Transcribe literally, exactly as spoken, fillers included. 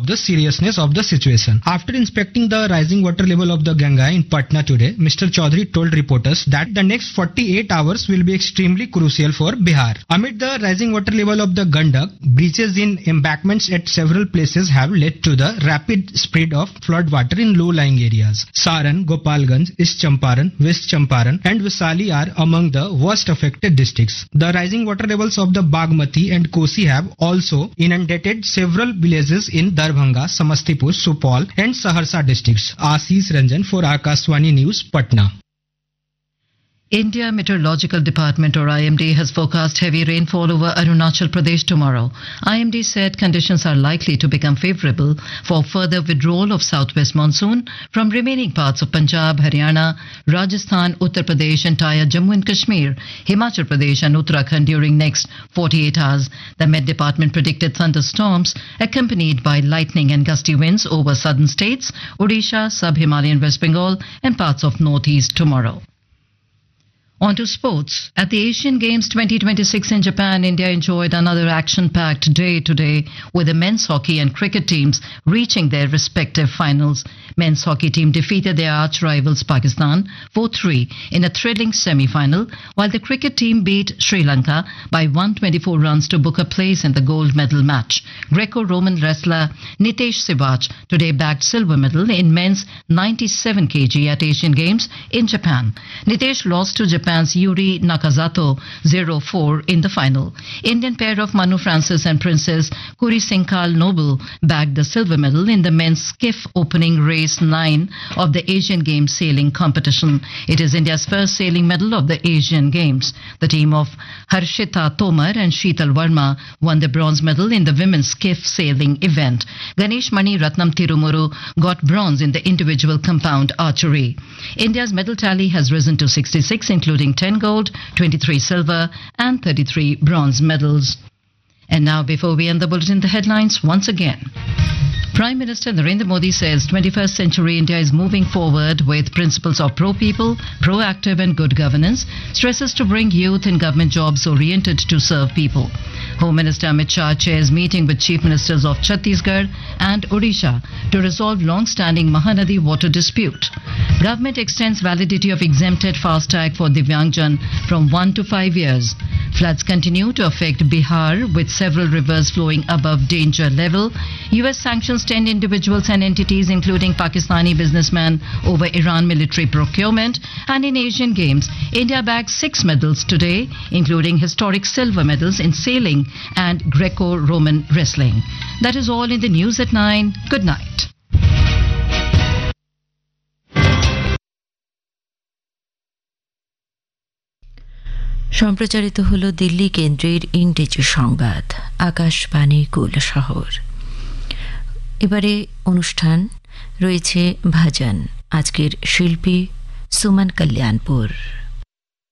the seriousness of the situation. After inspecting the rising water level of the Ganga in Patna today, Mister Chaudhary told reporters that the next forty-eight hours will be extremely crucial for Bihar. Amid the rising water level of the Gandak, breaches in embankments at several places have led to the rapid spread of flood water in low-lying areas. Saran, Gopalganj, East Champaran, West Champaran and Vaishali are among the worst affected districts. The rising water levels of the Bagmati and Kosi have also inundated several villages in Darbhanga, Samastipur, Supal and Saharsa districts. Ashish Ranjan for Akashvani News, Patna. India Meteorological Department or I M D has forecast heavy rainfall over Arunachal Pradesh tomorrow. I M D said conditions are likely to become favourable for further withdrawal of southwest monsoon from remaining parts of Punjab, Haryana, Rajasthan, Uttar Pradesh, entire Jammu and Kashmir, Himachal Pradesh and Uttarakhand during next forty-eight hours. The Met Department predicted thunderstorms accompanied by lightning and gusty winds over southern states, Odisha, Sub-Himalayan West Bengal and parts of northeast tomorrow. On to sports. At the Asian Games twenty twenty-six in Japan, India enjoyed another action-packed day today with the men's hockey and cricket teams reaching their respective finals. Men's hockey team defeated their arch-rivals Pakistan four three in a thrilling semi-final, while the cricket team beat Sri Lanka by one hundred twenty-four runs to book a place in the gold medal match. Greco-Roman wrestler Nitesh Sivach today bagged silver medal in men's ninety-seven kilograms at Asian Games in Japan. Nitesh lost to Japan Japan's Yuri Nakazato zero four in the final. Indian pair of Manu Francis and Princess Kuri Singhal Noble bagged the silver medal in the men's skiff opening race nine of the Asian Games sailing competition. It is India's first sailing medal of the Asian Games. The team of Harshita Tomar and Sheetal Verma won the bronze medal in the women's skiff sailing event. Ganesh Mani Ratnam Tirumuru got bronze in the individual compound archery. India's medal tally has risen to sixty-six, including ten gold, twenty-three silver and thirty-three bronze medals. And now, before we end the bulletin, the headlines once again. Prime Minister Narendra Modi says twenty-first century India is moving forward with principles of pro-people, proactive and good governance, stresses to bring youth in government jobs oriented to serve people. Home Minister Amit Shah chairs meeting with Chief Ministers of Chhattisgarh and Odisha to resolve long-standing Mahanadi water dispute. Government extends validity of exempted FASTag for Divyangjan from one to five years. Floods continue to affect Bihar with several rivers flowing above danger level. U S sanctions ten individuals and entities including Pakistani businessmen over Iran military procurement. And in Asian Games, India bagged six medals today, including historic silver medals in sailing and Greco-Roman wrestling. That is all in the news at nine. Good night. সম্প্রচারিত হলো দিল্লি কেন্দ্রের ইংরেজি সংবাদ আকাশবাণী কৈলাসহর। এবারে অনুষ্ঠান রয়েছে ভজন। আজকের শিল্পী সুমন কল্যাণপুর।